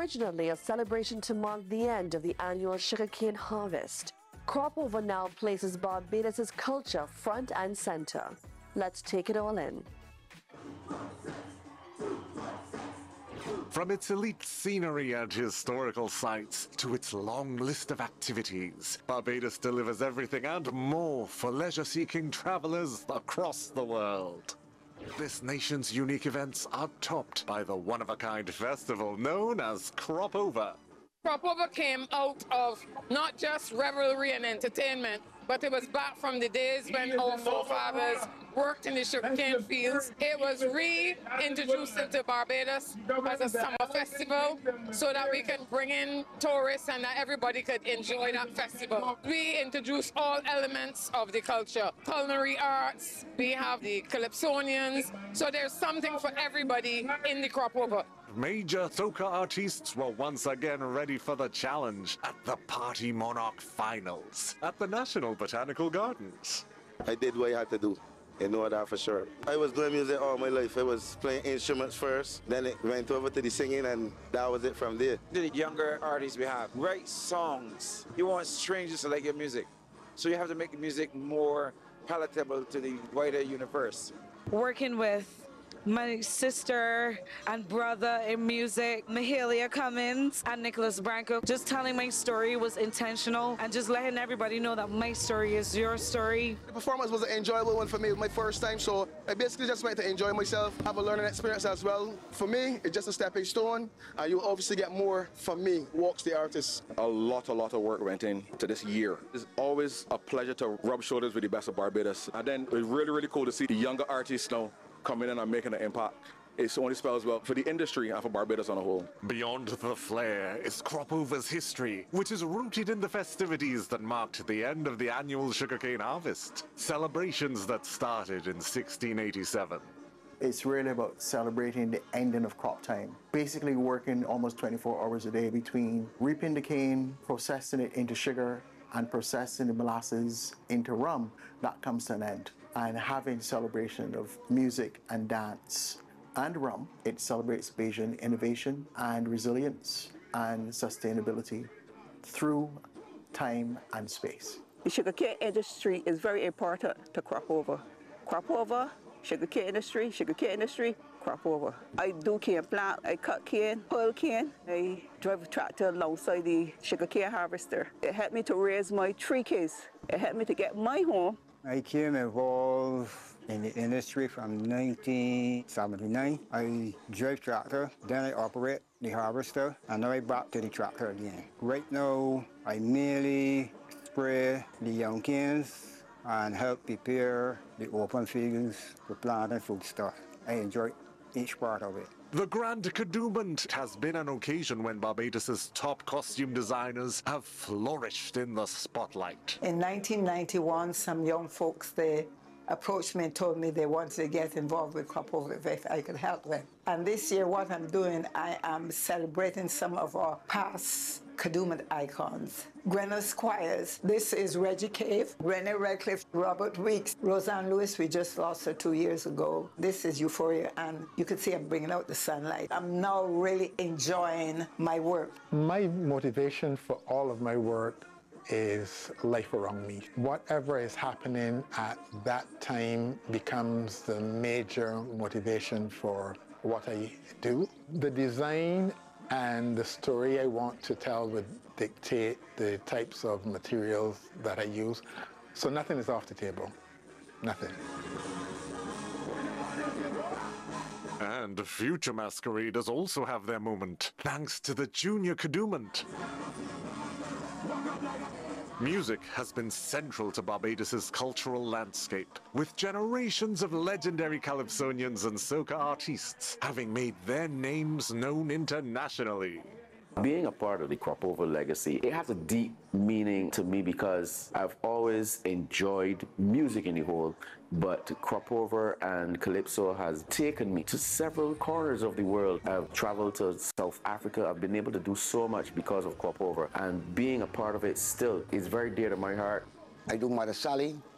originally a celebration to mark the end of the annual sugarcane harvest, Crop Over now places Barbados' culture front and center. Let's take it all in. From its elite scenery and historical sites to its long list of activities, Barbados delivers everything and more for leisure-seeking travelers across the world. This nation's unique events are topped by the one-of-a-kind festival known as Crop Over. Crop Over came out of not just revelry and entertainment, but it was back from the days when our forefathers worked in the sugarcane fields. It was reintroduced into Barbados as a summer festival so that we can bring in tourists and that everybody could enjoy that festival. We introduced all elements of the culture, culinary arts, we have the Calypsonians, so there's something for everybody in the Crop Over. Major soca artists were once again ready for the challenge at the Party Monarch Finals at the National Botanical Gardens. I did what I had to do. You know that for sure. I was doing music all my life. I was playing instruments first, then it went over to the singing, and that was it from there. The younger artists we have write songs. You want strangers to like your music, so you have to make the music more palatable to the wider universe. Working with my sister and brother in music, Mahalia Cummins and Nicholas Branco. Just telling my story was intentional and just letting everybody know that my story is your story. The performance was an enjoyable one for me, my first time, so I basically just went to enjoy myself, have a learning experience as well. For me, it's just a stepping stone, and you'll obviously get more from me, Walks the artist. A lot of work went into this year. It's always a pleasure to rub shoulders with the best of Barbados. And then it's really cool to see the younger artists now coming in and making an impact. It only spells well for the industry and for Barbados on a whole. Beyond the flair is Crop Over's history, which is rooted in the festivities that marked the end of the annual sugarcane harvest, celebrations that started in 1687. It's really about celebrating the ending of crop time. Basically working almost 24 hours a day between reaping the cane, processing it into sugar, and processing the molasses into rum. That comes to an end. And having celebration of music and dance and rum, it celebrates Bajan innovation and resilience and sustainability through time and space. The sugarcane industry is very important to Crop Over. Crop Over, sugarcane industry, Crop Over. I do cane plant, I cut cane, pull cane, I drive a tractor alongside the sugarcane harvester. It helped me to raise my 3 kids. It helped me to get my home. I came involved in the industry from 1979. I drive tractor, then I operate the harvester, and now I back to the tractor again. Right now, I merely spray the young canes and help prepare the open fields for planting foodstuff. I enjoy each part of it. The Grand Kadooment has been an occasion when Barbados' top costume designers have flourished in the spotlight. In 1991, some young folks, they approached me and told me they wanted to get involved with Crop Over if I could help them. And this year, what I'm doing, I am celebrating some of our past Kadooment icons. Grenell Squires, this is Reggie Cave, Renee Redcliffe, Robert Weeks, Roseanne Lewis, we just lost her 2 years ago. This is Euphoria, and you can see I'm bringing out the sunlight. I'm now really enjoying my work. My motivation for all of my work is life around me. Whatever is happening at that time becomes the major motivation for what I do. The design and the story I want to tell would dictate the types of materials that I use. So nothing is off the table. Nothing. And future masqueraders also have their moment, thanks to the Junior Kadooment. Music has been central to Barbados' cultural landscape, with generations of legendary Calypsonians and soca artists having made their names known internationally. Being a part of the Crop Over legacy, it has a deep meaning to me because I've always enjoyed music in the whole, but Crop Over and Calypso has taken me to several corners of the world. I've traveled to South Africa. I've been able to do so much because of Crop Over, and being a part of it still is very dear to my heart. I do Mother Sally,